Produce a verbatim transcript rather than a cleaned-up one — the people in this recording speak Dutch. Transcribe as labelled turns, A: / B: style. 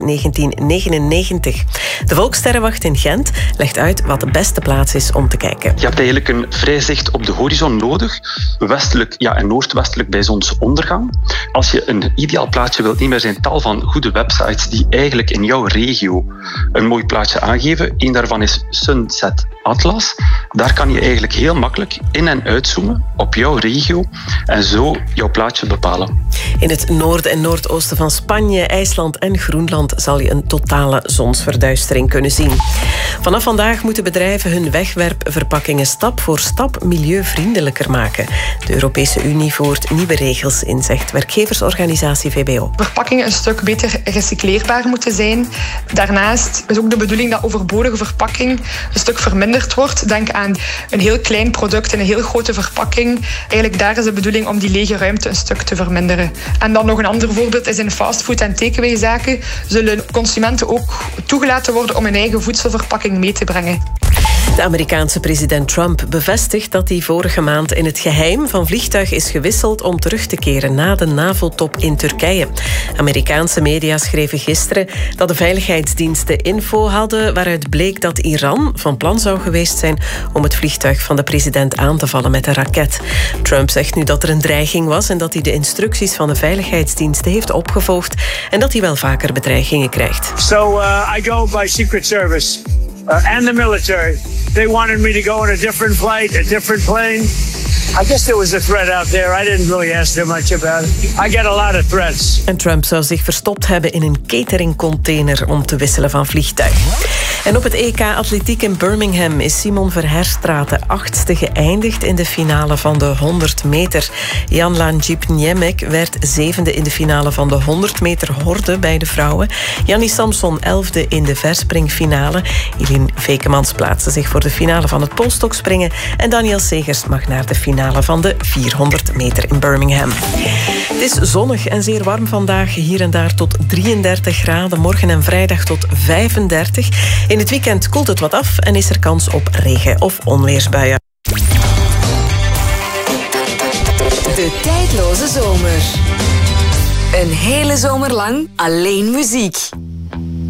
A: negentien negenennegentig. De Volkssterrenwacht in Gent legt uit wat de beste plaats is om te kijken.
B: Je hebt eigenlijk een vrij zicht op de horizon nodig, westelijk ja, en noordwestelijk bij zonsondergang. Als je een ideaal plaatje wilt nemen, er zijn tal van goede websites die eigenlijk in jouw regio een mooi plaatje aangeven. Eén daarvan is Sunset Atlas. Daar kan je eigenlijk heel makkelijk in- en uitzoomen op jouw regio en zo jouw plaatje bepalen.
A: In het noorden en noordoosten van Spanje, IJsland en Groenland zal je een totale zonsverduistering kunnen zien. Vanaf vandaag moeten bedrijven hun wegwerpverpakkingen stap voor stap milieuvriendelijker maken. De Europese Unie voert nieuwe regels in, zegt werkgeversorganisatie V B O.
C: Verpakkingen een stuk beter recycleerbaar moeten zijn. Daarnaast is ook de bedoeling dat overbodige verpakking een stuk verminderd wordt. Denk aan een heel klein product en een heel grote verpakking. Eigenlijk daar is de bedoeling om die lege ruimte een stuk te verminderen. En dan nog een ander voorbeeld is in fastfood- en takeaway-zaken zullen consumenten ook toegelaten worden om hun eigen voedselverpakking mee te brengen.
A: De Amerikaanse president Trump bevestigt dat hij vorige maand in het geheim van vliegtuig is gewisseld om terug te keren na de NAVO-top in Turkije. Amerikaanse media schreven gisteren dat de veiligheidsdiensten info hadden waaruit bleek dat Iran van plan zou geweest zijn om het vliegtuig van de president aan te vallen met een raket. Trump zegt nu dat er een dreiging was en dat hij de instructies van de veiligheidsdiensten heeft opgevolgd en dat hij wel vaker bedreigingen krijgt.
D: So uh, I go by Secret Service uh, and the military. They wanted me to go on a different flight, a different plane. I guess there was a threat out there. I didn't really ask too much about it. I get a lot of threats.
A: En Trump zou zich verstopt hebben in een cateringcontainer om te wisselen van vliegtuig. En op het E K Atletiek in Birmingham is Simon Verherstraete achtste geëindigd in de finale van de honderd meter. Jan Jipniemek werd zevende in de finale van de honderd meter horde bij de vrouwen. Jannie Samson elfde in de verspringfinale. Eline Vekemans plaatste zich voor de finale van het polstokspringen. En Daniel Segers mag naar de finale van de vierhonderd meter in Birmingham. Het is zonnig en zeer warm vandaag. Hier en daar tot drieëndertig graden. Morgen en vrijdag tot vijfendertig. In het weekend koelt het wat af en is er kans op regen- of onweersbuien.
E: De tijdloze zomer. Een hele zomer lang alleen muziek.